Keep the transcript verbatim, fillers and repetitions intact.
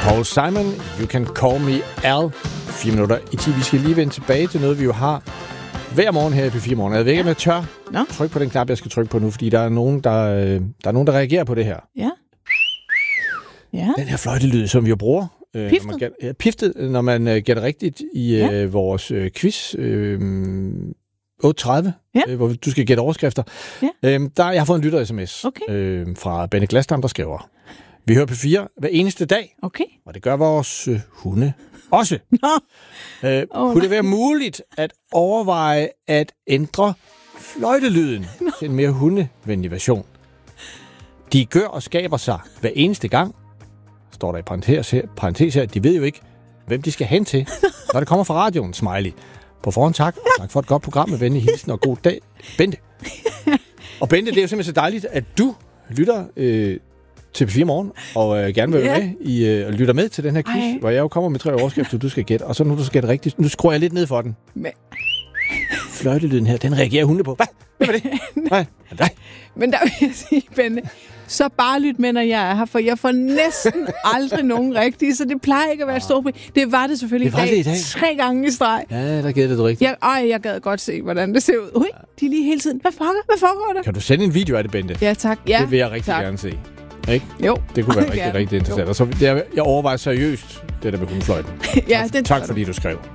Paul Simon, You Can Call Me Al. Fire minutter i ti. Vi skal lige vende tilbage til noget, vi jo har hver morgen her i P fire Morgen. Jeg ved ikke, om jeg tør Nå. trykke på den knap, jeg skal trykke på nu, fordi der er nogen, der, der, er nogen, der reagerer på det her. Ja. Ja. Den her fløjtelyd, som vi jo bruger. Øh, Piftet. Når man gætter, ja, piftet, når man øh, gætter rigtigt i Ja. øh, vores øh, quiz. Øh, otte tredive, Ja. øh, hvor du skal gætte overskrifter. Ja. Øh, der, jeg har fået en lytter-sms Okay. øh, fra Benny Glasdam, der skriver: Vi hører P fire hver eneste dag, Okay. og det gør vores øh, hunde også. Nå. Øh, Åh, kunne det være muligt at overveje at ændre fløjtelyden til en mere hundevenlig version? De gør og skaber sig hver eneste gang, står der i parentes her, parentes her. De ved jo ikke, hvem de skal hen til, når det kommer fra radioen. Smiley. På forhånd tak. Tak for et godt program med venlig hilsen og god dag. Bente. Og Bente, det er jo simpelthen så dejligt, at du lytter øh, til P fire Morgen, og øh, gerne vil være Ja. med i, øh, og lytter med til den her quiz, Ej. hvor jeg jo kommer med tre overskrifter, du skal gætte, og så nu du skal gætte rigtigt. Nu skruer jeg lidt ned for den. Men, Fløjtelyden her, den reagerer hunde på. Hvad? Hvad var det? Nej. Nej. men der vil jeg sige, Bente, så bare lyt med, når jeg er her, for jeg får næsten aldrig nogen rigtige, så det plejer ikke at være et stort problem. Det var det selvfølgelig Det var i, det dag, i dag. tre gange i streg. Ja, der gættede du rigtigt. Jeg, ej, jeg gad godt se, hvordan det ser ud. Ui, de er lige hele tiden. Hvad foregår, hvad foregår der? Kan du sende en video af det, Bente? Ja, tak. Ja, Det vil jeg rigtig tak. gerne se. Ikke? Jo. Det kunne være rigtig, Gerne. rigtig interessant. Og så, det er, jeg overvejer seriøst det der med hundefløjten. Ja, den Tak fordi du skrev.